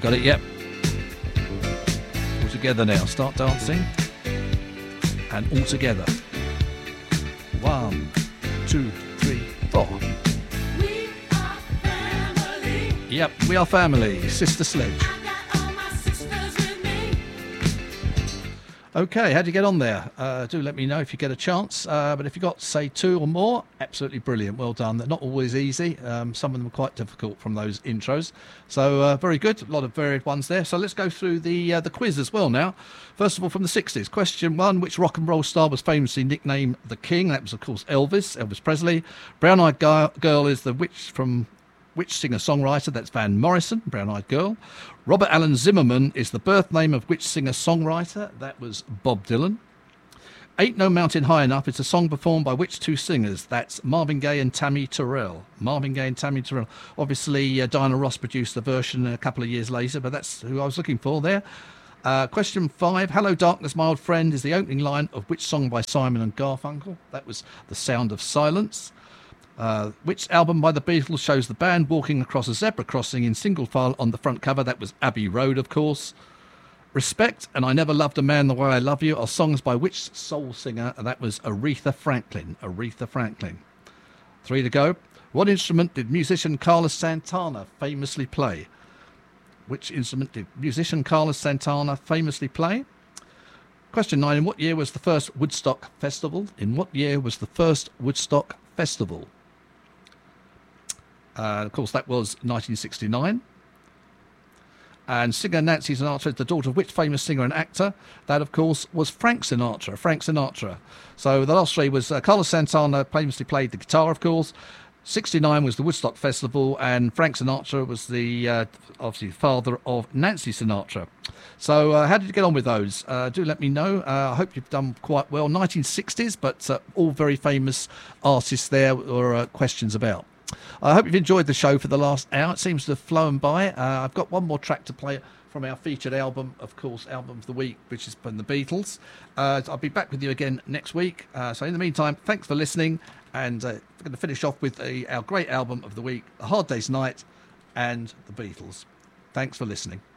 got it, yep. All together now. Start dancing. And all together. 1, 2, 3, 4. We are family. Yep, we are family. Sister Sledge. I got all my sisters with me. Okay, how'd you get on there? Do let me know if you get a chance. But if you got, say, 2 or more, absolutely brilliant. Well done. They're not always easy. Some of them are quite difficult from those intros. So very good. A lot of varied ones there. So let's go through the quiz as well now. First of all, from the 60s. Question 1, which rock and roll star was famously nicknamed the King? That was, of course, Elvis Presley. Brown Eyed Girl is the witch from... Which singer-songwriter? That's Van Morrison, Brown Eyed Girl. Robert Allen Zimmerman is the birth name of which singer-songwriter? That was Bob Dylan. Ain't No Mountain High Enough is a song performed by which 2 singers? That's Marvin Gaye and Tammy Terrell. Marvin Gaye and Tammy Terrell. Obviously, Diana Ross produced the version a couple of years later, but that's who I was looking for there. Question 5, Hello Darkness, My Old Friend is the opening line of which song by Simon and Garfunkel? That was The Sound of Silence. Which album by the Beatles shows the band walking across a zebra crossing in single file on the front cover? That was Abbey Road, of course. Respect and I Never Loved a Man the Way I Love You are songs by which soul singer? That was Aretha Franklin. Aretha Franklin. 3 to go. What instrument did musician Carlos Santana famously play? Which instrument did musician Carlos Santana famously play? Question 9. In what year was the first Woodstock Festival? In what year was the first Woodstock Festival? Of course, that was 1969. And singer Nancy Sinatra is the daughter of which famous singer and actor? That, of course, was Frank Sinatra. Frank Sinatra. So the last 3 was Carlos Santana famously played the guitar, of course. 69 was the Woodstock Festival, and Frank Sinatra was the, obviously, father of Nancy Sinatra. So how did you get on with those? Do let me know. I hope you've done quite well. 1960s, but all very famous artists there were questions about. I hope you've enjoyed the show for the last hour. It seems to have flown by. I've got one more track to play from our featured album, of course, Album of the Week, which is from the Beatles. I'll be back with you again next week. So in the meantime, thanks for listening. And we're going to finish off with our great album of the week, A Hard Day's Night and the Beatles. Thanks for listening.